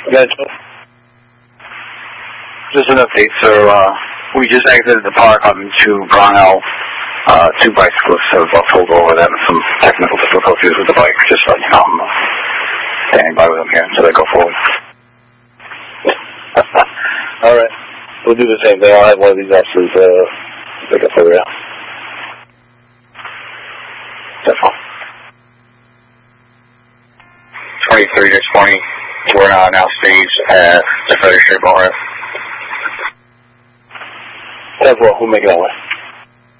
Yeah, just an update. So we just exited the park on to Brownell. Two bicyclists have pulled over them. Some technical difficulties with the bike. Just so you know, I'm standing by with them here until they go forward. All right. We'll do the same thing. I'll have one of these officers pick up over there. That's all. 23 to 20. We're now staged at the Frederick Street Bar. That's well. We'll make it that way.